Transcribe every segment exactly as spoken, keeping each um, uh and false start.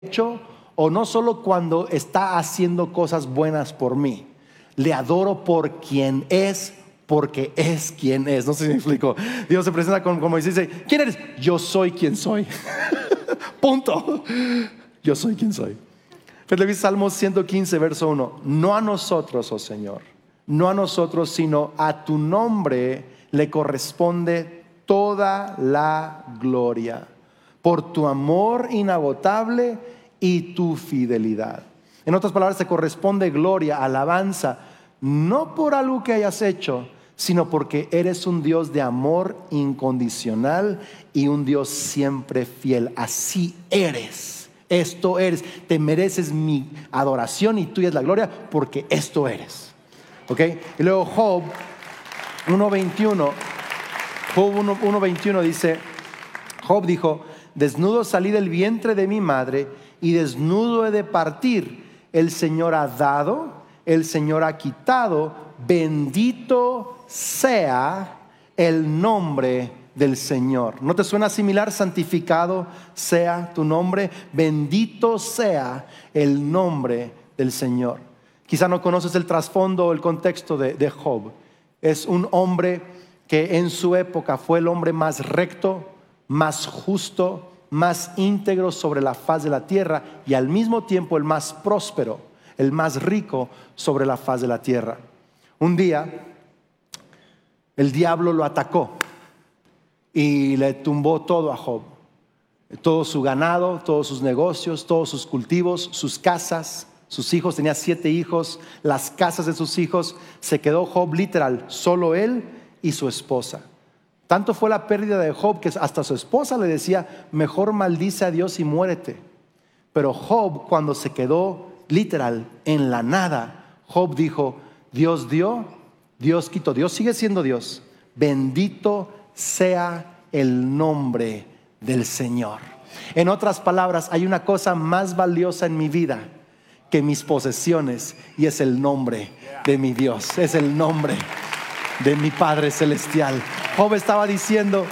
hecho, o no solo cuando está haciendo cosas buenas por mí. Le adoro por quien es, porque es quien es. No sé si me explico. Dios se presenta como, como dice, ¿quién eres? Yo soy quien soy. Punto. Yo soy quien soy. Salmos ciento quince, verso uno. No a nosotros, oh Señor, no a nosotros, sino a tu nombre le corresponde toda la gloria, por tu amor inagotable y tu fidelidad. En otras palabras, te corresponde gloria, alabanza, no por algo que hayas hecho, sino porque eres un Dios de amor incondicional y un Dios siempre fiel. Así eres, esto eres, te mereces mi adoración y tuya es la gloria porque esto eres. ¿Ok? Y luego Job uno veintiuno, Job uno veintiuno dice, Job dijo, desnudo salí del vientre de mi madre y desnudo he de partir. El Señor ha dado, el Señor ha quitado, bendito sea el nombre del Señor. ¿No te suena similar? Santificado sea tu nombre, bendito sea el nombre del Señor. Quizá no conoces el trasfondo o el contexto de, de Job. Es un hombre que en su época fue el hombre más recto, más justo, más íntegro sobre la faz de la tierra y al mismo tiempo el más próspero, el más rico sobre la faz de la tierra. Un día el diablo lo atacó y le tumbó todo a Job, todo su ganado, todos sus negocios, todos sus cultivos, sus casas, sus hijos. Tenía siete hijos, las casas de sus hijos. Se quedó Job literal, solo él y su esposa. Tanto fue la pérdida de Job que hasta su esposa le decía, mejor maldice a Dios y muérete. Pero Job, cuando se quedó literal en la nada, Job dijo, Dios dio, Dios quitó. Dios sigue siendo Dios. Bendito sea el nombre del Señor. En otras palabras, hay una cosa más valiosa en mi vida que mis posesiones, y es el nombre de mi Dios, es el nombre de mi Padre Celestial. Job estaba diciendo,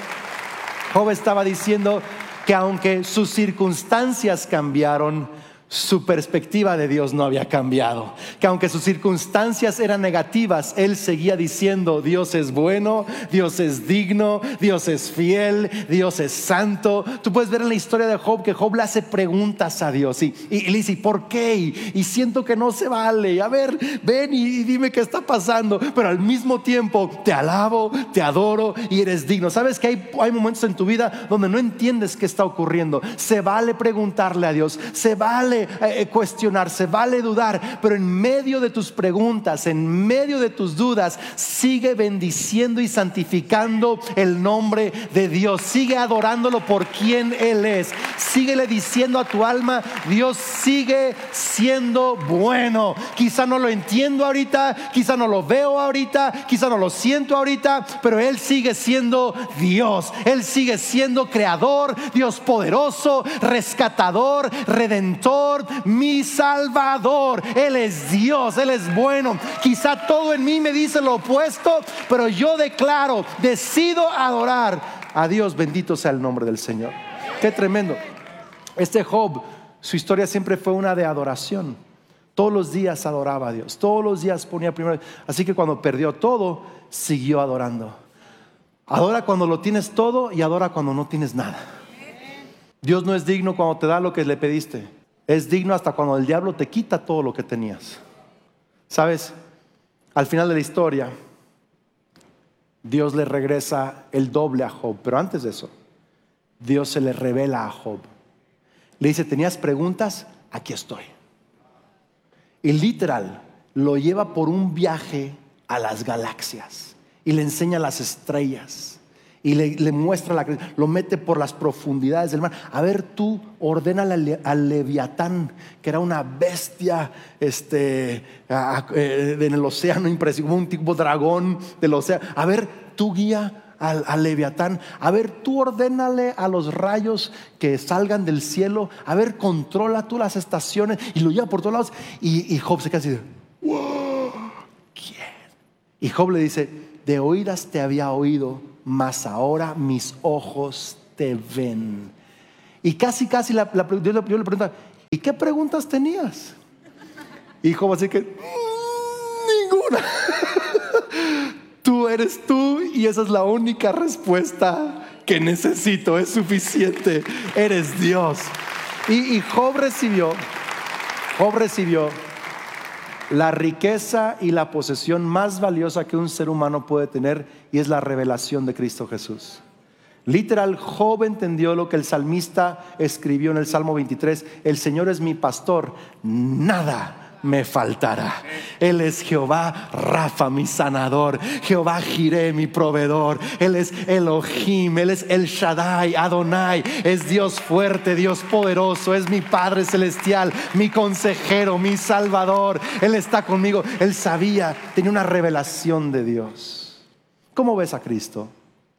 Job estaba diciendo que aunque sus circunstancias cambiaron, su perspectiva de Dios no había cambiado. Que aunque sus circunstancias eran negativas, él seguía diciendo, Dios es bueno, Dios es digno, Dios es fiel, Dios es santo. Tú puedes ver en la historia de Job que Job le hace preguntas a Dios y, y, y le dice, ¿por qué? Y, y siento que no se vale. A ver, ven y, y dime qué está pasando. Pero al mismo tiempo te alabo, te adoro y eres digno. ¿Sabes que hay, hay momentos en tu vida donde no entiendes qué está ocurriendo? Se vale preguntarle a Dios, se vale Eh, cuestionar, se vale dudar, pero en medio de tus preguntas, en medio de tus dudas, sigue bendiciendo y santificando el nombre de Dios. Sigue adorándolo por quien Él es. Síguele diciendo a tu alma, Dios sigue siendo bueno. Quizá no lo entiendo ahorita, quizá no lo veo ahorita, quizá no lo siento ahorita, pero Él sigue siendo Dios. Él sigue siendo creador, Dios poderoso, rescatador, redentor, mi Salvador. Él es Dios, Él es bueno. Quizá todo en mí me dice lo opuesto, pero yo declaro, decido adorar a Dios. Bendito sea el nombre del Señor. Qué tremendo. Este Job, su historia siempre fue una de adoración. Todos los días adoraba a Dios, todos los días ponía primero. Así que cuando perdió todo, siguió adorando. Adora cuando lo tienes todo y adora cuando no tienes nada. Dios no es digno cuando te da lo que le pediste. Es digno hasta cuando el diablo te quita todo lo que tenías. ¿Sabes? Al final de la historia, Dios le regresa el doble a Job. Pero antes de eso, Dios se le revela a Job. Le dice, ¿tenías preguntas? Aquí estoy. Y literal, lo lleva por un viaje a las galaxias. Y le enseña las estrellas. Y le, le muestra la creación, lo mete por las profundidades del mar. A ver, tú ordénale al, al Leviatán, que era una bestia este, a, a, eh, en el océano, impresionante, como un tipo dragón del océano. A ver, tú guía al, al Leviatán. A ver, tú ordénale a los rayos que salgan del cielo. A ver, controla tú las estaciones. Y lo lleva por todos lados. Y, y Job se queda así de, wow, ¿quién? Y Job le dice, de oídas te había oído, mas ahora mis ojos te ven. Y casi, casi la, la, Dios le pregunta, qué preguntas tenías? Y Job así que, ninguna. Tú eres tú y esa es la única respuesta que necesito, es suficiente, eres Dios. Y, y Job recibió, Job recibió la riqueza y la posesión más valiosa que un ser humano puede tener, y es la revelación de Cristo Jesús. Literal, Job entendió lo que el salmista escribió en el Salmo veintitrés: el Señor es mi pastor, nada me faltará. Él es Jehová Rafa, mi sanador, Jehová Jireh, mi proveedor. Él es Elohim, Él es El Shaddai, Adonai. Es Dios fuerte, Dios poderoso. Es mi Padre celestial, mi consejero, mi salvador. Él está conmigo. Él sabía, tenía una revelación de Dios. ¿Cómo ves a Cristo?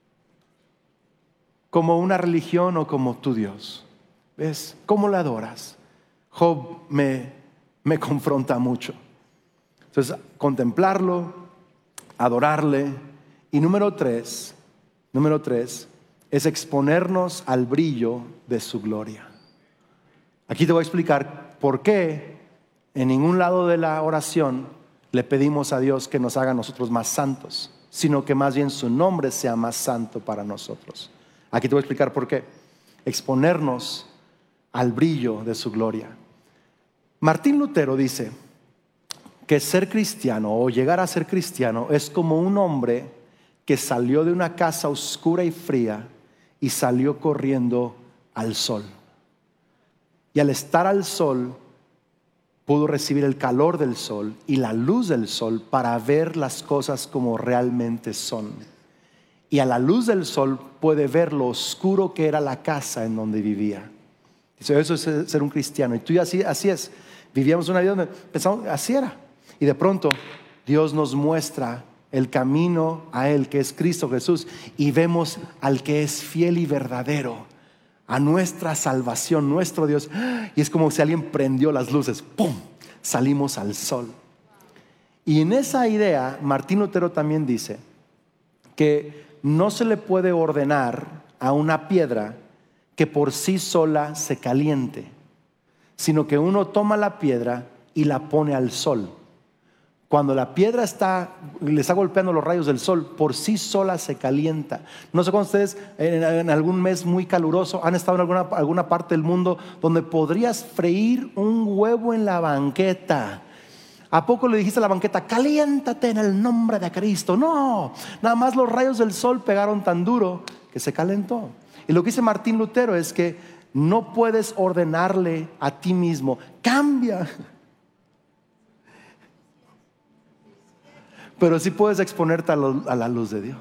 ¿Como una religión o como tu Dios? ¿Ves? ¿Cómo le adoras? Job me me confronta mucho. Entonces, contemplarlo, adorarle. Y número tres, número tres, es exponernos al brillo de su gloria. Aquí te voy a explicar por qué en ningún lado de la oración le pedimos a Dios que nos haga a nosotros más santos, sino que más bien su nombre sea más santo para nosotros. Aquí te voy a explicar por qué. Exponernos al brillo de su gloria. Martín Lutero dice que ser cristiano o llegar a ser cristiano es como un hombre que salió de una casa oscura y fría y salió corriendo al sol. Y al estar al sol pudo recibir el calor del sol y la luz del sol para ver las cosas como realmente son. Y a la luz del sol puede ver lo oscuro que era la casa en donde vivía. Eso es ser un cristiano. Y tú y así, así es. Vivíamos una vida donde pensamos, así era. Y de pronto Dios nos muestra el camino a Él, que es Cristo Jesús. Y vemos al que es fiel y verdadero, a nuestra salvación, nuestro Dios. Y es como si alguien prendió las luces. ¡Pum! Salimos al sol. Y en esa idea, Martín Lutero también dice que no se le puede ordenar a una piedra que por sí sola se caliente, sino que uno toma la piedra y la pone al sol. Cuando la piedra está, le está golpeando los rayos del sol, por sí sola se calienta. No sé cuándo ustedes en, en algún mes muy caluroso han estado en alguna, alguna parte del mundo donde podrías freír un huevo en la banqueta. ¿A poco le dijiste a la banqueta, caliéntate en el nombre de Cristo? No, nada más los rayos del sol pegaron tan duro que se calentó. Y lo que dice Martín Lutero es que no puedes ordenarle a ti mismo, cambia. Pero sí puedes exponerte a, lo, a la luz de Dios.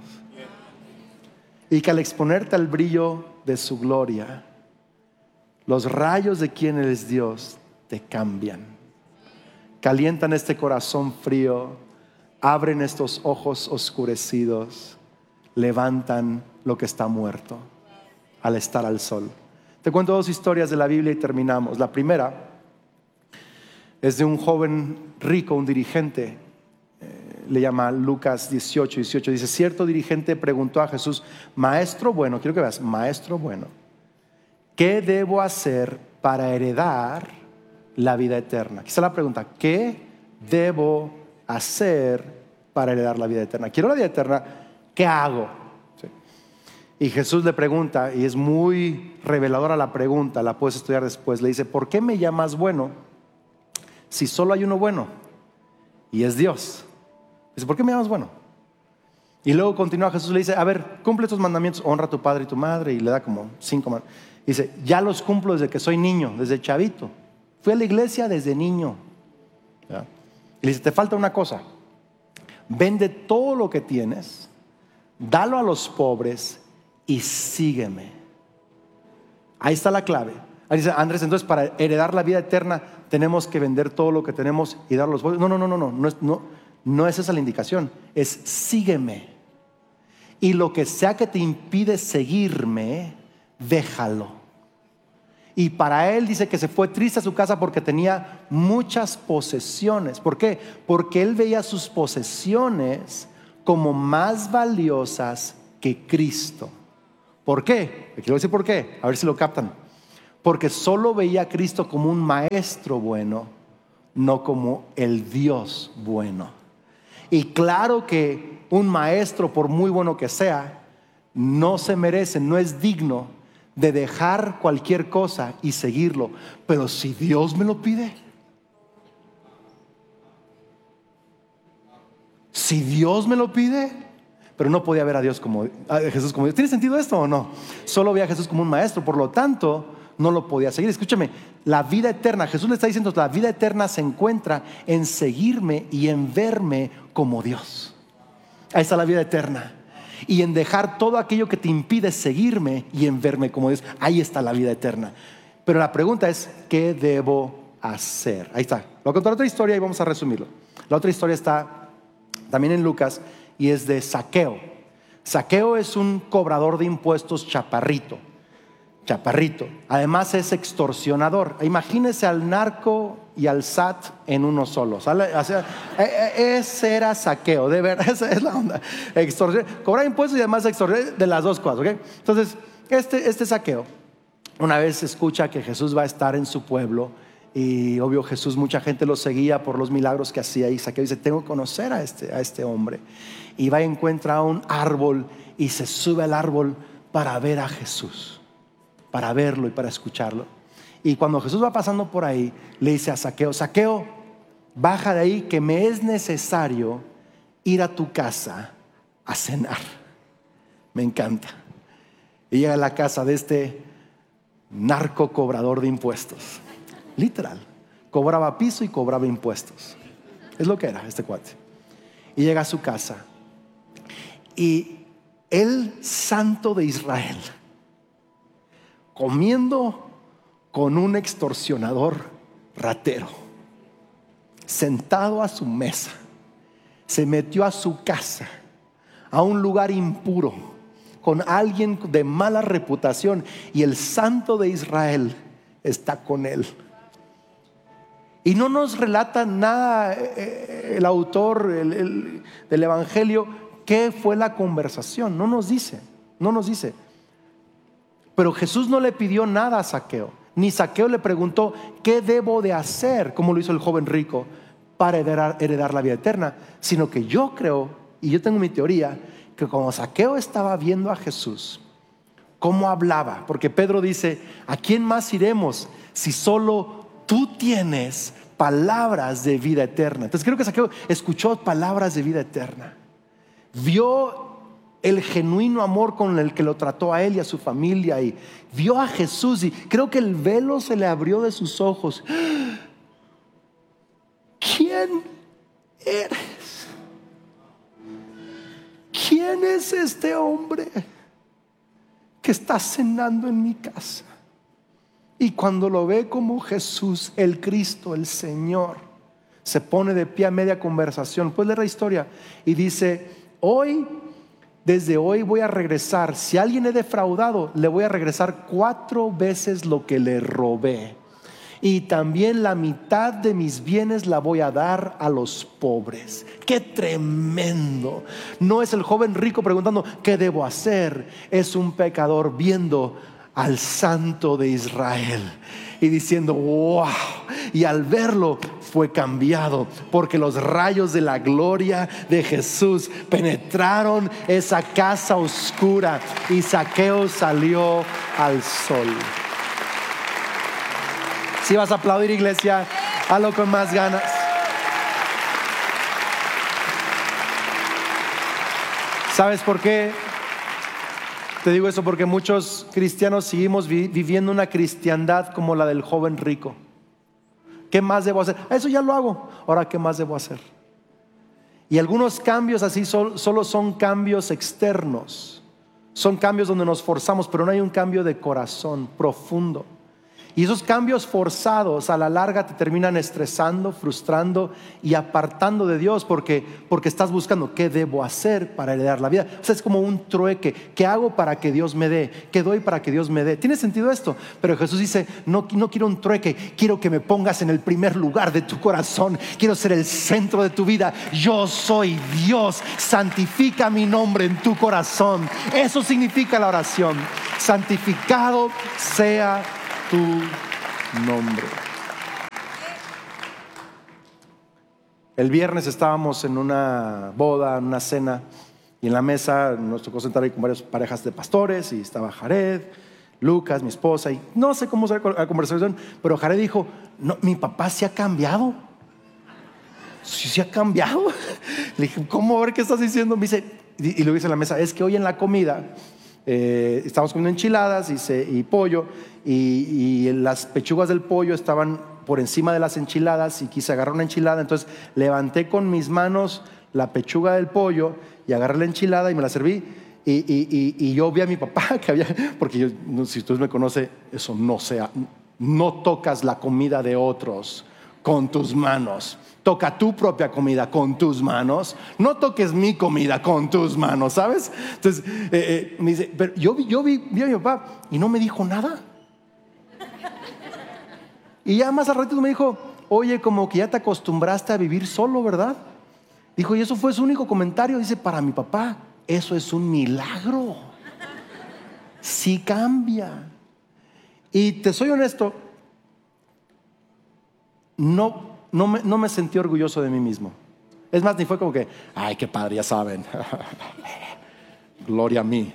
Y que al exponerte al brillo de su gloria, los rayos de quien es Dios te cambian. Calientan este corazón frío, abren estos ojos oscurecidos, levantan lo que está muerto al estar al sol. Te cuento dos historias de la Biblia y terminamos. La primera es de un joven rico, un dirigente, eh, le llama Lucas dieciocho, dieciocho. Dice, cierto dirigente preguntó a Jesús, maestro bueno, quiero que veas, maestro bueno, ¿qué debo hacer para heredar la vida eterna? Aquí está la pregunta, ¿qué debo hacer para heredar la vida eterna? Quiero la vida eterna, ¿qué hago? Y Jesús le pregunta, y es muy reveladora la pregunta, la puedes estudiar después. Le dice, ¿por qué me llamas bueno si solo hay uno bueno? Y es Dios. Dice, ¿por qué me llamas bueno? Y luego continúa Jesús, le dice, a ver, cumple estos mandamientos, honra a tu padre y tu madre. Y le da como cinco mandamientos. Dice, ya los cumplo desde que soy niño, desde chavito. Fui a la iglesia desde niño. ¿Ya? Y le dice, te falta una cosa. Vende todo lo que tienes, dalo a los pobres y sígueme. Ahí está la clave. Ahí dice Andrés, entonces para heredar la vida eterna tenemos que vender todo lo que tenemos y dar a los pobres. No, no, no, no, no, no es, no, no es esa la indicación. Es sígueme. Y lo que sea que te impide seguirme, déjalo. Y para él dice que se fue triste a su casa porque tenía muchas posesiones. ¿Por qué? Porque él veía sus posesiones como más valiosas que Cristo. ¿Por qué? Quiero decir por qué, a ver si lo captan. porque solo veía a Cristo como un maestro bueno, no como el Dios bueno. Y claro que un maestro, por muy bueno que sea, no se merece, no es digno de dejar cualquier cosa y seguirlo. Pero si Dios me lo pide, si Dios me lo pide, pero no podía ver a Dios como a Jesús como Dios. ¿Tiene sentido esto o no? Solo veía a Jesús como un maestro, por lo tanto no lo podía seguir. Escúchame, la vida eterna, Jesús le está diciendo, la vida eterna se encuentra en seguirme y en verme como Dios. Ahí está la vida eterna. Y en dejar todo aquello que te impide seguirme y en verme como Dios. Ahí está la vida eterna. Pero la pregunta es, ¿qué debo hacer? Ahí está. Voy a contar otra historia y vamos a resumirlo. La otra historia está también en Lucas y es de Zaqueo. Zaqueo es un cobrador de impuestos chaparrito. Chaparrito. Además es extorsionador. Imagínese al narco y al S A T en uno solo. ¿Sale? O sea, ese era Zaqueo, de verdad, esa es la onda. Extorsión, cobrar impuestos y además extorsionar, de las dos cosas, ¿ok? Entonces, este, este Zaqueo, una vez escucha que Jesús va a estar en su pueblo. Y obvio Jesús, mucha gente lo seguía por los milagros que hacía. Y Zaqueo dice, tengo que conocer a este, a este hombre. Y va y encuentra un árbol y se sube al árbol para ver a Jesús, para verlo y para escucharlo. Y cuando Jesús va pasando por ahí, le dice a Zaqueo, Zaqueo, baja de ahí que me es necesario ir a tu casa a cenar. Me encanta. Y llega a la casa de este narco cobrador de impuestos. Literal, cobraba piso y cobraba impuestos. Es lo que era este cuate. Y llega a su casa y el santo de Israel, comiendo con un extorsionador ratero, sentado a su mesa, se metió a su casa, a un lugar impuro, con alguien de mala reputación, y el santo de Israel está con él. Y no nos relata nada eh, el autor el, el, del Evangelio, qué fue la conversación. No nos dice, no nos dice. Pero Jesús no le pidió nada a Zaqueo, ni Zaqueo le preguntó, ¿qué debo de hacer? Como lo hizo el joven rico para heredar, heredar la vida eterna. Sino que yo creo, y yo tengo mi teoría, que como Zaqueo estaba viendo a Jesús, cómo hablaba, porque Pedro dice, ¿a quién más iremos si solo tú tienes palabras de vida eterna? Entonces creo que Zaqueo escuchó palabras de vida eterna, vio el genuino amor con el que lo trató a él y a su familia, y vio a Jesús, y creo que el velo se le abrió de sus ojos. ¿Quién eres? ¿Quién es este hombre que está cenando en mi casa? Y cuando lo ve como Jesús, el Cristo, el Señor, se pone de pie a media conversación. Pues leer la historia y dice, hoy, desde hoy voy a regresar. Si a alguien he defraudado, le voy a regresar cuatro veces lo que le robé. Y también la mitad de mis bienes la voy a dar a los pobres. ¡Qué tremendo! No es el joven rico preguntando, ¿qué debo hacer? Es un pecador viendo al santo de Israel y diciendo, wow. Y al verlo fue cambiado, porque los rayos de la gloria de Jesús penetraron esa casa oscura y Zaqueo salió al sol. Si vas a aplaudir, iglesia, hazlo con más ganas. ¿Sabes por qué te digo eso? Porque muchos cristianos seguimos vi- viviendo una cristiandad como la del joven rico. ¿Qué más debo hacer? Eso ya lo hago. Ahora, ¿qué más debo hacer? Y algunos cambios así sol- solo son cambios externos. Son cambios donde nos forzamos, pero no hay un cambio de corazón profundo. Y esos cambios forzados a la larga te terminan estresando, frustrando y apartando de Dios, porque, porque estás buscando qué debo hacer para heredar la vida. O sea, es como un trueque. ¿Qué hago para que Dios me dé? ¿Qué doy para que Dios me dé? ¿Tiene sentido esto? Pero Jesús dice, no, no quiero un trueque, quiero que me pongas en el primer lugar de tu corazón. Quiero ser el centro de tu vida. Yo soy Dios, santifica mi nombre en tu corazón. Eso significa la oración. Santificado sea tu nombre. El viernes estábamos en una boda, en una cena, y en la mesa nos tocó sentar ahí con varias parejas de pastores, y estaba Jared, Lucas, mi esposa, y no sé cómo salió la conversación, pero Jared dijo: no, mi papá se ha cambiado. Sí, se ha cambiado. Le dije: ¿cómo? A ver, ¿qué estás diciendo? Me dice, y, y lo dice en la mesa: es que hoy en la comida eh, estábamos comiendo enchiladas y, se, y pollo, y, y las pechugas del pollo estaban por encima de las enchiladas, y quise agarrar una enchilada, entonces levanté con mis manos la pechuga del pollo y agarré la enchilada y me la serví. Y, y, y, y yo vi a mi papá que había, porque yo, si ustedes me conocen, eso no sea, no tocas la comida de otros con tus manos. Toca tu propia comida con tus manos. No toques mi comida con tus manos, ¿sabes? Entonces eh, eh, me dice, pero yo, vi, yo vi, vi a mi papá y no me dijo nada. Y ya más al ratito me dijo: oye, como que ya te acostumbraste a vivir solo, ¿verdad? Dijo, y eso fue su único comentario. Dice, para mi papá eso es un milagro. Sí cambia. Y te soy honesto, no, no, me, no me sentí orgulloso de mí mismo. Es más, ni fue como que, ay, qué padre, ya saben. Gloria a mí.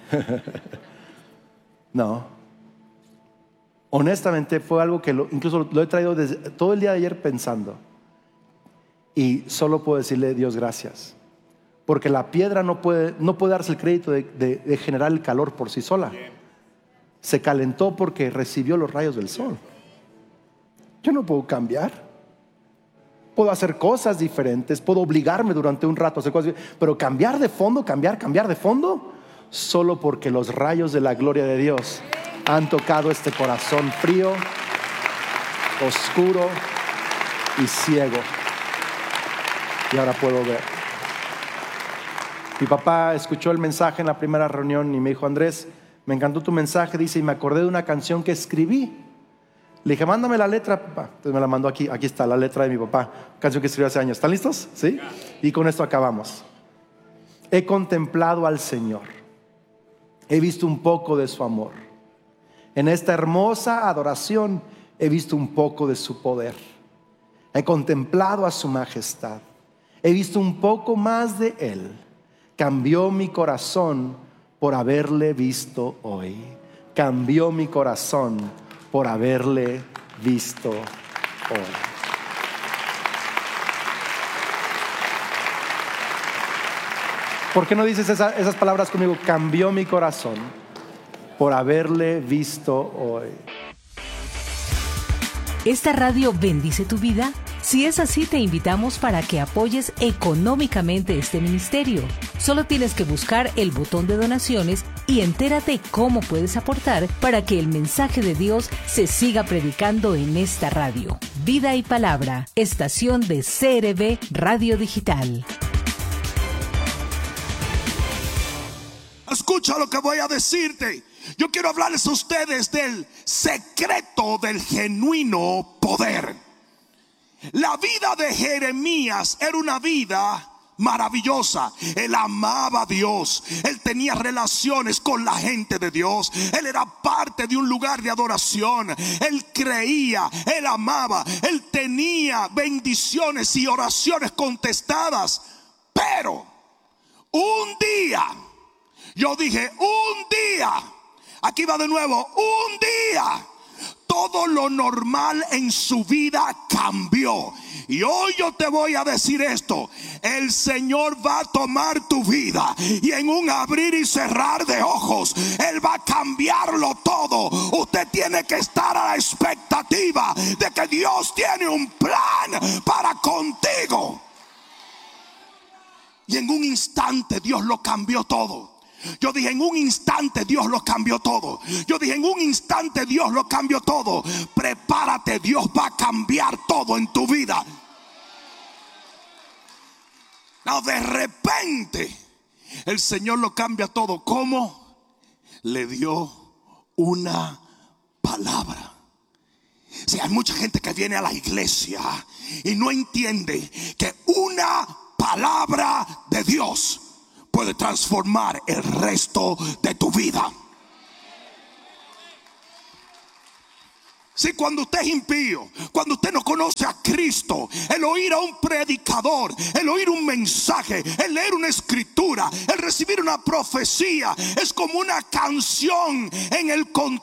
No. Honestamente fue algo que lo, incluso lo he traído desde todo el día de ayer pensando. Y solo puedo decirle: Dios, gracias. Porque la piedra no puede, no puede darse el crédito de, de, de generar el calor por sí sola. Se calentó porque recibió los rayos del sol. Yo no puedo cambiar. Puedo hacer cosas diferentes, puedo obligarme durante un rato a hacer cosas diferentes, pero cambiar de fondo, cambiar, cambiar de fondo, solo porque los rayos de la gloria de Dios han tocado este corazón frío, oscuro y ciego. Y ahora puedo ver. Mi papá escuchó el mensaje en la primera reunión y me dijo: Andrés, me encantó tu mensaje, dice, y me acordé de una canción que escribí. Le dije: mándame la letra, papá. Entonces me la mandó aquí. Aquí está la letra de mi papá, canción que escribió hace años. ¿Están listos? ¿Sí? Y con esto acabamos. He contemplado al Señor, he visto un poco de su amor. En esta hermosa adoración he visto un poco de su poder. He contemplado a su majestad, he visto un poco más de Él. Cambió mi corazón por haberle visto hoy. Cambió mi corazón por haberle visto hoy. ¿Por qué no dices esa, esas palabras conmigo? Cambió mi corazón por haberle visto hoy. ¿Esta radio bendice tu vida? Si es así, te invitamos para que apoyes económicamente este ministerio. Solo tienes que buscar el botón de donaciones y entérate cómo puedes aportar para que el mensaje de Dios se siga predicando en esta radio. Vida y Palabra, estación de C R B Radio Digital. Escucha lo que voy a decirte. Yo quiero hablarles a ustedes del secreto del genuino poder. La vida de Jeremías era una vida maravillosa. Él amaba a Dios, él tenía relaciones con la gente de Dios, él era parte de un lugar de adoración, él creía, él amaba, él tenía bendiciones y oraciones contestadas. Pero un día, yo dije un día, aquí va de nuevo, un día, todo lo normal en su vida cambió. Y hoy yo te voy a decir esto: el Señor va a tomar tu vida y en un abrir y cerrar de ojos Él va a cambiarlo todo. Usted tiene que estar a la expectativa de que Dios tiene un plan para contigo. Y en un instante Dios lo cambió todo. Yo dije, en un instante Dios lo cambió todo. Yo dije, en un instante Dios lo cambió todo. Prepárate, Dios va a cambiar todo en tu vida. No, de repente el Señor lo cambia todo. ¿Cómo? Le dio una palabra. Si hay mucha gente que viene a la iglesia y no entiende que una palabra de Dios puede transformar el resto de tu vida. Si cuando usted es impío, cuando usted no conoce a Cristo, el oír a un predicador, el oír un mensaje, el leer una escritura, el recibir una profecía, es como una canción en el contexto